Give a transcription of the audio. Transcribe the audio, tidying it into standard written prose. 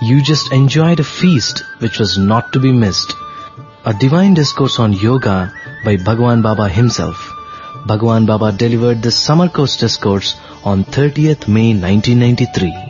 You just enjoyed a feast which was not to be missed. A divine discourse on yoga by Bhagwan Baba himself. Bhagwan Baba delivered the Summer Course Discourse on 30th May 1993.